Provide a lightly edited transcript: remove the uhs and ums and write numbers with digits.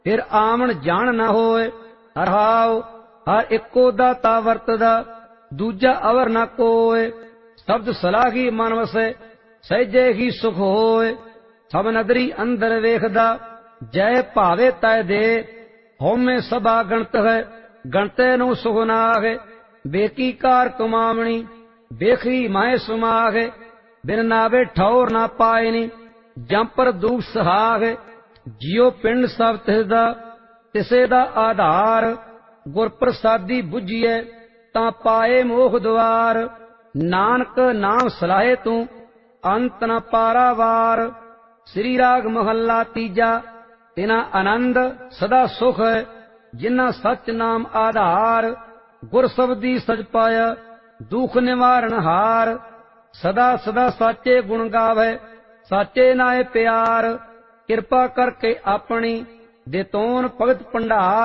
फिर आमन जान न होए। हरहाओ हर एको दाता वरतदा, दूजा अवर न कोय। शब्द सलाही मन वसे, सहजे ही सुख होए। सब नदरी अंदर वेखदा, जय भावे तय दे। होमे सभा गणत है, गणते नु सुख नागे। बेकी कार कमावणी, बेखी माए सुमागे। बिन नावे ठौर ना पायनी, जंपर दूप सहागे। जियो पिंड सब तिसदा, तिसे दा आधार। गुर प्रसादी बुझिए, तां पाए मोख द्वार। नानक नाम सलाहे तू, अंत न पारावार। श्री राग महला तीजा। तिना आनंद सदा सुख है, जिन्ना सच नाम आधार। गुर शब्दी सच पाया, दुख निवारण हार। सदा सदा साचे गुण गावे, साचे नाए प्यार। कृपा करके अपनी, देतोन भगत भंडार।